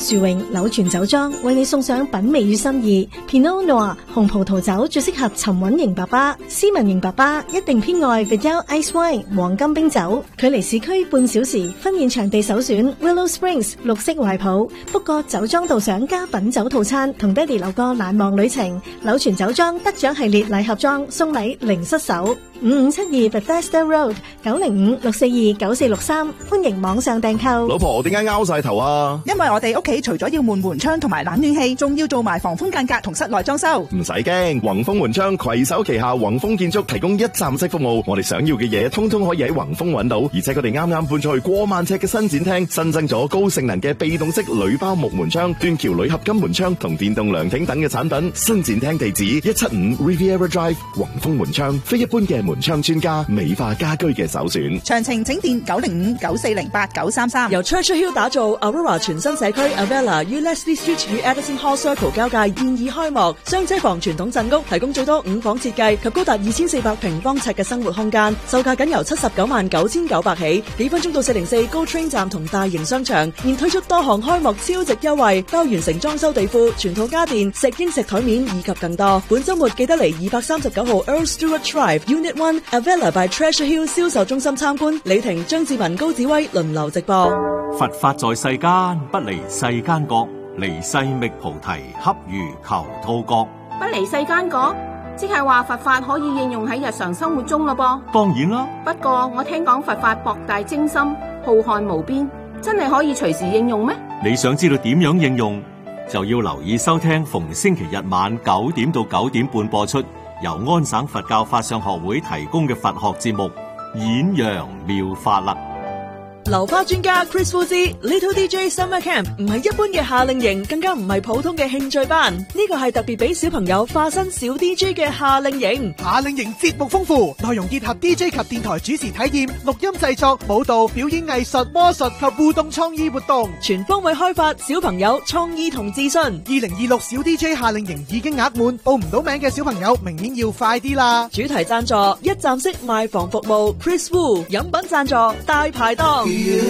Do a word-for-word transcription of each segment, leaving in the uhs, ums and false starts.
殊榮柳泉酒莊為你送上品味與心意 Pinot Noir 紅葡萄酒，最適合沉穩型爸爸、斯文型爸爸，一定偏愛 Vidal Ice Wine 黃金冰酒。距離市區半小時，婚宴場地首選 Willow Springs 綠色懷抱。不過酒莊導賞加品酒套餐，同爹哋留個難忘旅程。柳泉酒莊得獎系列禮盒裝，送禮零失手。五五七二 Bethesda Road 九零五六四二九四六三，歡迎網上訂購。 老婆，點解拗晒頭啊？ 因為我哋屋企除咗要換門窗同埋冷暖氣，仲要做埋防風間隔同室內裝修。 唔使驚，宏豐門窗攜手旗下宏豐建築提供一站式服務，我哋想要嘅嘢通通可以喺宏豐揾到，而且佢哋啱啱搬出去過萬尺嘅新展廳，新增咗高性能嘅被動式鋁包木門窗、斷橋鋁合金門窗同電動涼亭等嘅產品。新展廳地址一七五 Riviera Drive， 宏豐門窗，非一般嘅門窗專家，美化家居嘅首選。 詳情請電九零五九四零八九三三。 由 Churchill Hill 打造 Aurora 全新社區 Avella 於 Leslie Street 與 Edison Hall Circle 交界現已開幕，雙車房傳統鎮屋提供最多五房設計及高達二千四百平方尺嘅生活空間，售價僅由七十九萬九千九百起，幾分鐘到四零四 Go Train 站同大型商場，現推出多項開幕超值優惠，包完成裝修地庫、全套家電、石英石台面以及更多。本週末記得嚟二百三十九號 Earl Stewart Drive Unit One Avella by Treasure Hill 銷售中心參觀。李婷、張志文、高子威輪流直播。 佛法在世間，不離世間覺，離世覓菩提，恰如求兔角。 不離世間覺，即係話佛法可以應用喺日常生活中咯噃。 當然啦， 不過我聽講佛法博大精深，浩瀚無邊，真係可以隨時應用咩？ 你想知道點樣應用，就要留意收聽逢星期日晚九點到九點半播出，由安省佛教法相學會提供嘅佛學節目《演揚妙法》啦。 流花專家 Chris Fu 之 Little D J Summer Camp 唔係一般嘅夏令營，更加唔係普通嘅興趣班，呢個係特別俾小朋友化身小 D J 嘅夏令營。 夏令營節目豐富，內容結合 D J 及電台主持體驗、錄音製作、舞蹈、表演藝術、魔術及互動創意活動， 全方位開發小朋友創意同自信。 二零二六小 D J 夏令營已經額滿，報唔到名嘅小朋友明年要快啲啦！ 主題贊助一站式賣房服務 Chris Fu， 飲品贊助大排檔。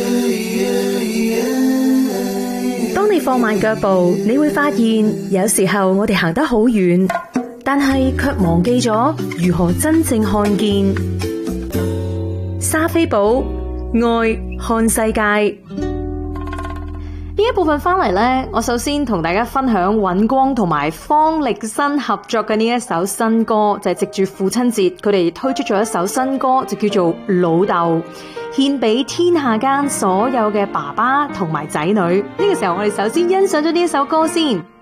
當你放慢腳步，你會發現有時候我哋行得好遠，但係卻忘記咗如何真正看見。莎菲寶愛看世界呢一部分翻嚟呢，我首先同大家分享尹光同埋方力申合作嘅呢一首新歌，就係藉住父親節，佢哋推出咗一首新歌，就叫做《老豆》，獻俾天下間所有嘅爸爸同埋仔女。呢個時候，我哋首先欣賞咗呢一首歌先。